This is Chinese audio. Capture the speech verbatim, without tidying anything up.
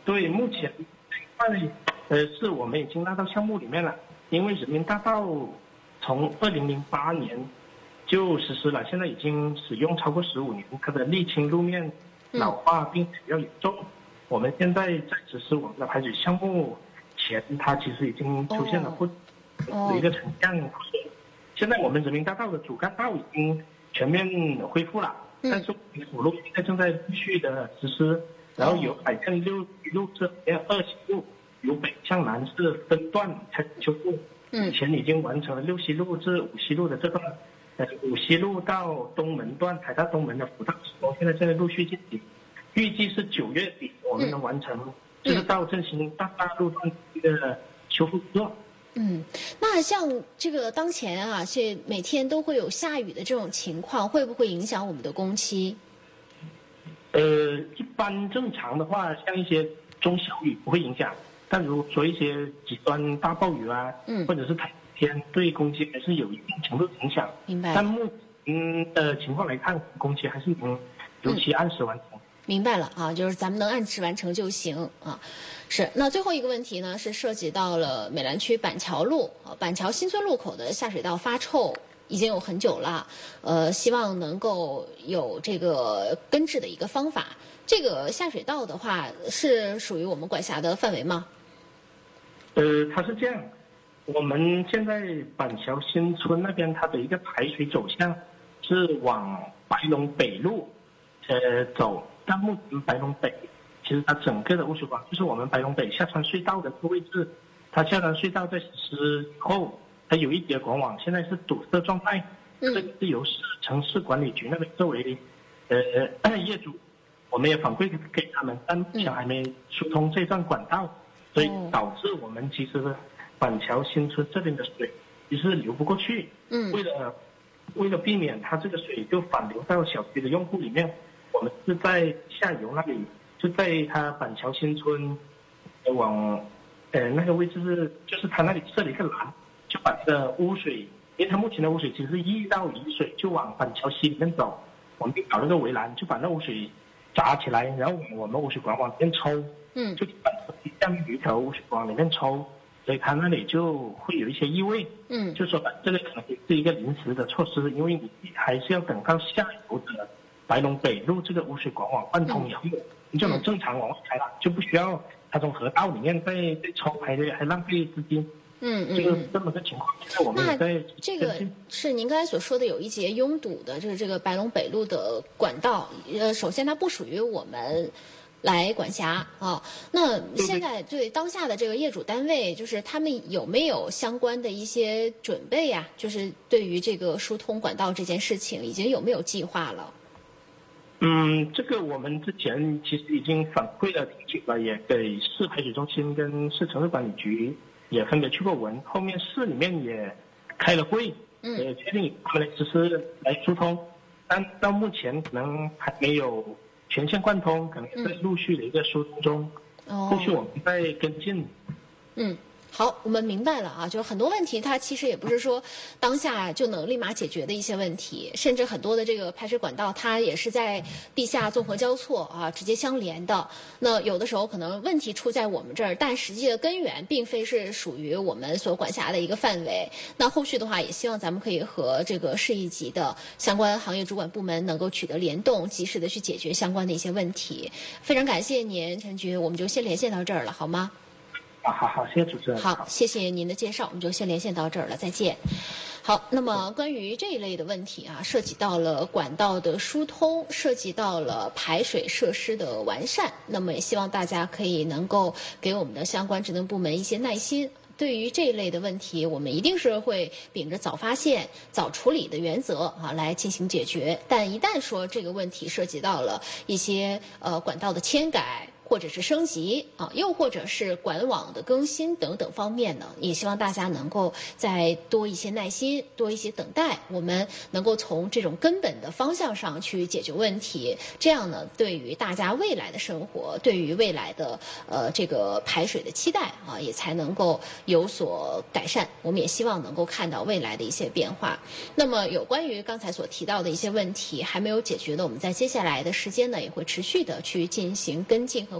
对，目前这一块呃是我们已经纳到项目里面了，因为人民大道从二零零八年就实施了，现在已经使用超过十五年，它的沥青路面老化并且比较严重。嗯、我们现在在实施我们的排水项目前，它其实已经出现了不的一个成像。哦、现在我们人民大道的主干道已经全面恢复了，嗯、但是辅路现在正在继续的实施。然后由海线六西路这边二西路由北向南是分段开始修复，目前已经完成了六西路至五西路的这段，呃五西路到东门段台大东门的辅道施工，现在正在陆续进行，预计是九月底我们能完成，嗯、就是到振兴大大路段这个修复工作。 嗯，那像这个当前啊，是每天都会有下雨的这种情况，会不会影响我们的工期？ 呃，一般正常的话，像一些中小雨不会影响，但如果说一些极端大暴雨啊，嗯，或者是台天，对工期还是有一定程度的影响。 明白。 但目前的情况来看，工期还是能如期按时完成。嗯、 明白了啊，就是咱们能按时完成就行啊。是，那最后一个问题呢，是涉及到了美兰区板桥路啊，板桥新村路口的下水道发臭。已经有很久了，呃，希望能够有这个根治的一个方法。这个下水道的话，是属于我们管辖的范围吗？ 呃，它是这样，我们现在板桥新村那边，它的一个排水走向是往白龙北路，呃走。但目前白龙北，其实它整个的污水管，就是我们白龙北下穿隧道的这个位置，它下穿隧道在实施以后。它有一节管网现在是堵塞状态，这个是由市城市管理局那边作为呃业主，我们也反馈给他们，但目前还没疏通这段管道，所以导致我们其实板桥新村这边的水其实流不过去。嗯，为了为了避免它这个水就反流到小区的用户里面，我们是在下游那里，就在它板桥新村往呃那个位置是就是它那里设了一个栏。就把这个污水，因为它目前的污水其实是溢到沂水，就往板桥西里面走。我们就搞了个围栏，就把那污水闸起来，然后往我们污水管往里面抽。嗯，就板桥西下面有一条污水管往里面抽，所以它那里就会有一些异味。嗯，就说这个可能是一个临时的措施，因为你还是要等到下游的白龙北路这个污水管网贯通以后，嗯、你就能正常往外开了，就不需要它从河道里面再再抽，还还浪费资金。嗯嗯，这个这么个情况，现在我们也在。 这个是您刚才所说的有一节拥堵的，就是这个白龙北路的管道。呃，首先它不属于我们来管辖啊。那现在对当下的这个业主单位，就是他们有没有相关的一些准备呀？就是对于这个疏通管道这件事情，已经有没有计划了？ 嗯，这个我们之前其实已经反馈了挺久了，也给市排水中心跟市城市管理局。也分别去过文，后面市里面也开了会，嗯，也确定他们来实施来疏通，但到目前可能还没有全线贯通，可能也在陆续的一个疏通中，嗯、后续我们再跟进。 嗯。好，我们明白了啊，就是很多问题它其实也不是说当下就能立马解决的一些问题，甚至很多的这个排水管道它也是在地下综合交错啊，直接相连的。那有的时候可能问题出在我们这儿，但实际的根源并非是属于我们所管辖的一个范围。那后续的话，也希望咱们可以和这个市一级的相关行业主管部门能够取得联动，及时的去解决相关的一些问题。非常感谢您，陈局，我们就先连线到这儿了，好吗？ 好好好，谢谢主持人。 好，谢谢您的介绍，我们就先连线到这儿了，再见。好，那么关于这一类的问题啊，涉及到了管道的疏通，涉及到了排水设施的完善，那么也希望大家可以能够给我们的相关职能部门一些耐心。对于这一类的问题，我们一定是会秉着早发现、早处理的原则啊来进行解决。但一旦说这个问题涉及到了一些呃管道的迁改，或者是升级啊，又或者是管网的更新等等方面呢，也希望大家能够再多一些耐心，多一些等待，我们能够从这种根本的方向上去解决问题。这样呢，对于大家未来的生活，对于未来的呃这个排水的期待啊，也才能够有所改善。我们也希望能够看到未来的一些变化。那么有关于刚才所提到的一些问题还没有解决的，我们在接下来的时间呢，也会持续的去进行跟进和